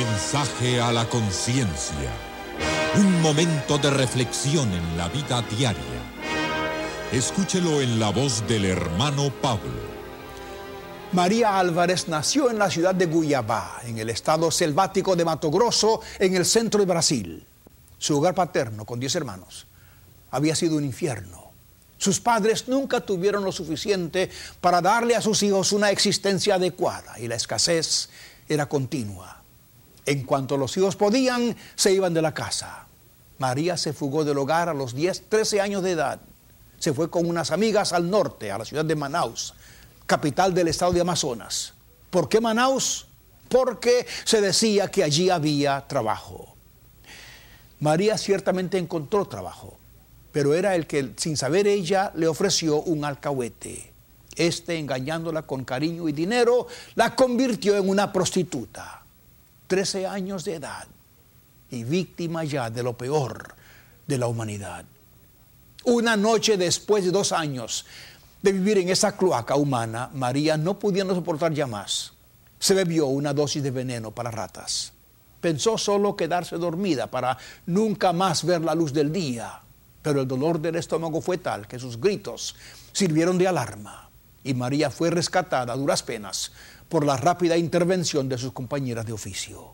Mensaje a la conciencia. Un momento de reflexión en la vida diaria. Escúchelo en la voz del hermano Pablo. María Álvarez nació en la ciudad de Cuiabá, en el estado selvático de Mato Grosso, en el centro de Brasil. Su hogar paterno, con 10 hermanos, había sido un infierno. Sus padres nunca tuvieron lo suficiente para darle a sus hijos una existencia adecuada y la escasez era continua. En cuanto los hijos podían, se iban de la casa. María se fugó del hogar a los 13 años de edad. Se fue con unas amigas al norte, a la ciudad de Manaus, capital del estado de Amazonas. ¿Por qué Manaus? Porque se decía que allí había trabajo. María ciertamente encontró trabajo, pero era el que, sin saber ella, le ofreció un alcahuete. Engañándola con cariño y dinero, la convirtió en una prostituta. 13 años de edad y víctima ya de lo peor de la humanidad. Una noche después de 2 años de vivir en esa cloaca humana, María, no pudiendo soportar ya más, se bebió una dosis de veneno para ratas. Pensó solo quedarse dormida para nunca más ver la luz del día, pero el dolor del estómago fue tal que sus gritos sirvieron de alarma y María fue rescatada a duras penas por la rápida intervención de sus compañeras de oficio.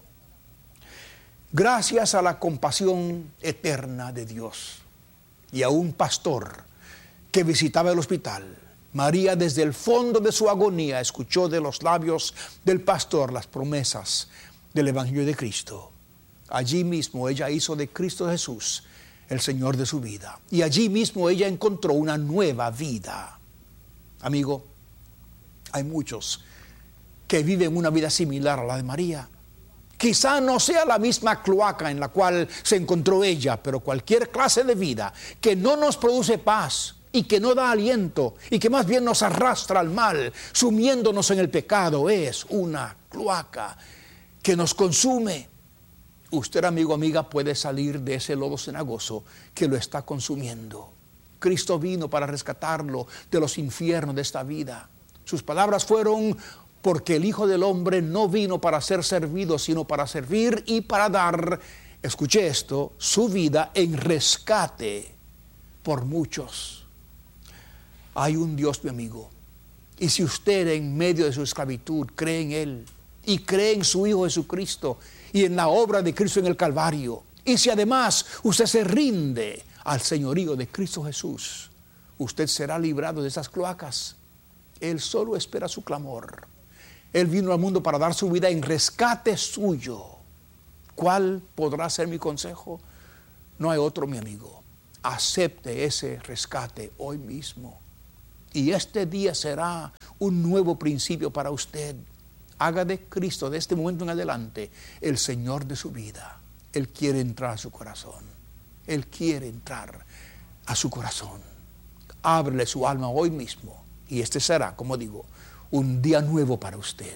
Gracias a la compasión eterna de Dios y a un pastor que visitaba el hospital, María, desde el fondo de su agonía, escuchó de los labios del pastor las promesas del Evangelio de Cristo. Allí mismo ella hizo de Cristo Jesús el Señor de su vida. Y allí mismo ella encontró una nueva vida. Amigo, hay muchos que viven una vida similar a la de María. Quizá no sea la misma cloaca en la cual se encontró ella, pero cualquier clase de vida que no nos produce paz y que no da aliento y que más bien nos arrastra al mal, sumiéndonos en el pecado, es una cloaca que nos consume. Usted, amigo, amiga, puede salir de ese lodo cenagoso que lo está consumiendo. Cristo vino para rescatarlo de los infiernos de esta vida. Sus palabras fueron: porque el Hijo del Hombre no vino para ser servido, sino para servir y para dar, escuche esto, su vida en rescate por muchos. Hay un Dios, mi amigo, y si usted en medio de su esclavitud cree en Él y cree en su Hijo Jesucristo y en la obra de Cristo en el Calvario, y si además usted se rinde al señorío de Cristo Jesús, usted será librado de esas cloacas. Él solo espera su clamor. Él vino al mundo para dar su vida en rescate suyo. ¿Cuál podrá ser mi consejo? No hay otro, mi amigo. Acepte ese rescate hoy mismo. Y este día será un nuevo principio para usted. Haga de Cristo, de este momento en adelante, el Señor de su vida. Él quiere entrar a su corazón. Él quiere entrar a su corazón. Ábrele su alma hoy mismo. Y este será, como digo, un día nuevo para usted.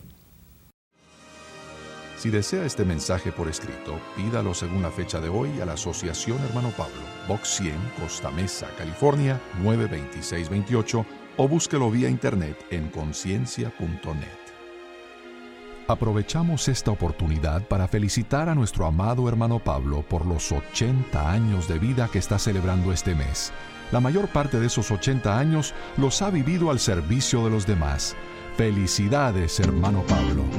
Si desea este mensaje por escrito, pídalo según la fecha de hoy a la Asociación Hermano Pablo, Box 100, Costa Mesa, California, 92628, o búsquelo vía internet en conciencia.net. Aprovechamos esta oportunidad para felicitar a nuestro amado hermano Pablo por los 80 años de vida que está celebrando este mes. La mayor parte de esos 80 años los ha vivido al servicio de los demás. Felicidades, hermano Pablo.